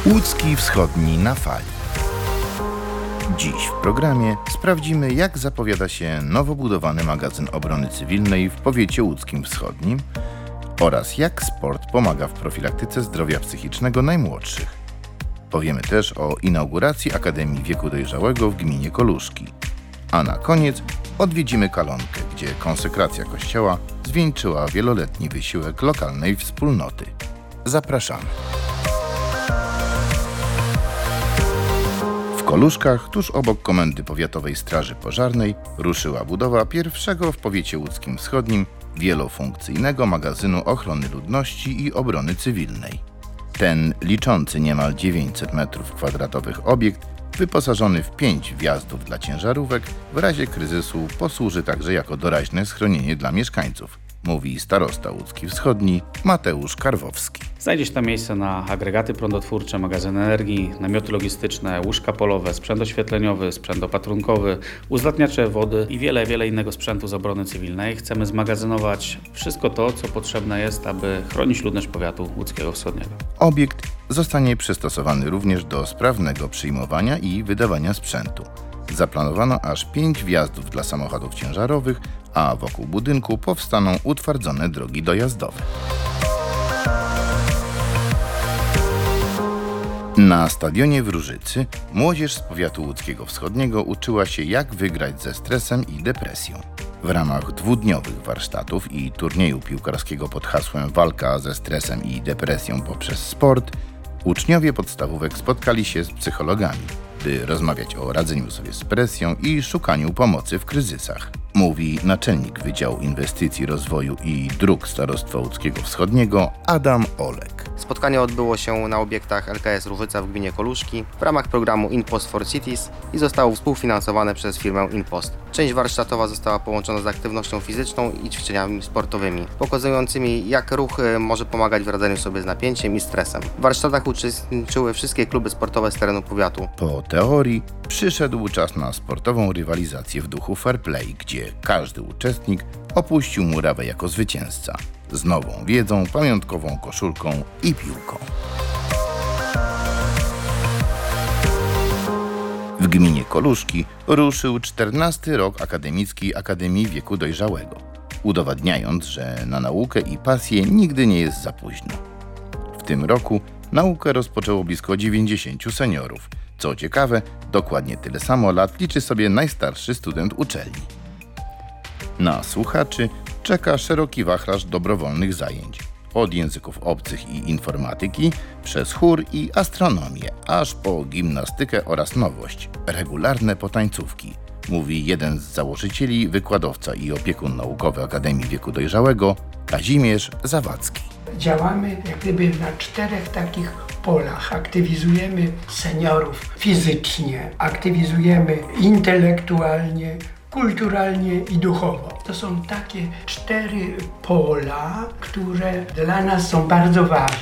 Łódzki Wschodni na fali. Dziś w programie sprawdzimy, jak zapowiada się nowo budowany magazyn obrony cywilnej w powiecie łódzkim wschodnim oraz jak sport pomaga w profilaktyce zdrowia psychicznego najmłodszych. Powiemy też o inauguracji Akademii Wieku Dojrzałego w gminie Koluszki. A na koniec odwiedzimy Kalonkę, gdzie konsekracja kościoła zwieńczyła wieloletni wysiłek lokalnej wspólnoty. Zapraszamy. W Koluszkach, tuż obok Komendy Powiatowej Straży Pożarnej, ruszyła budowa pierwszego w powiecie łódzkim wschodnim wielofunkcyjnego magazynu ochrony ludności i obrony cywilnej. Ten liczący niemal 900 m2 obiekt, wyposażony w 5 wjazdów dla ciężarówek, w razie kryzysu posłuży także jako doraźne schronienie dla mieszkańców, mówi starosta łódzki wschodni Mateusz Karwowski. Znajdziesz tam miejsce na agregaty prądotwórcze, magazyn energii, namioty logistyczne, łóżka polowe, sprzęt oświetleniowy, sprzęt opatrunkowy, uzdatniacze wody i wiele innego sprzętu z obrony cywilnej. Chcemy zmagazynować wszystko to, co potrzebne jest, aby chronić ludność powiatu łódzkiego wschodniego. Obiekt zostanie przystosowany również do sprawnego przyjmowania i wydawania sprzętu. Zaplanowano aż 5 wjazdów dla samochodów ciężarowych, a wokół budynku powstaną utwardzone drogi dojazdowe. Na stadionie w Różycy młodzież z powiatu łódzkiego wschodniego uczyła się, jak wygrać ze stresem i depresją. W ramach dwudniowych warsztatów i turnieju piłkarskiego pod hasłem Walka ze stresem i depresją poprzez sport uczniowie podstawówek spotkali się z psychologami, by rozmawiać o radzeniu sobie z presją i szukaniu pomocy w kryzysach, mówi naczelnik Wydziału Inwestycji, Rozwoju i Dróg Starostwa Łódzkiego Wschodniego Adam Olek. Spotkanie odbyło się na obiektach LKS Różyca w gminie Koluszki w ramach programu InPost for Cities i zostało współfinansowane przez firmę InPost. Część warsztatowa została połączona z aktywnością fizyczną i ćwiczeniami sportowymi, pokazującymi, jak ruch może pomagać w radzeniu sobie z napięciem i stresem. W warsztatach uczestniczyły wszystkie kluby sportowe z terenu powiatu. Po teorii przyszedł czas na sportową rywalizację w duchu fair play, gdzie każdy uczestnik opuścił murawę jako zwycięzca, z nową wiedzą, pamiątkową koszulką i piłką. W gminie Koluszki ruszył 14. rok akademicki Akademii Wieku Dojrzałego, udowadniając, że na naukę i pasję nigdy nie jest za późno. W tym roku naukę rozpoczęło blisko 90 seniorów. Co ciekawe, dokładnie tyle samo lat liczy sobie najstarszy student uczelni. Na słuchaczy czeka szeroki wachlarz dobrowolnych zajęć. Od języków obcych i informatyki, przez chór i astronomię, aż po gimnastykę oraz nowość – regularne potańcówki, mówi jeden z założycieli, wykładowca i opiekun naukowy Akademii Wieku Dojrzałego Kazimierz Zawadzki. Działamy jak gdyby na 4 takich polach. Aktywizujemy seniorów fizycznie, aktywizujemy intelektualnie, kulturalnie i duchowo. To są takie 4 pola, które dla nas są bardzo ważne.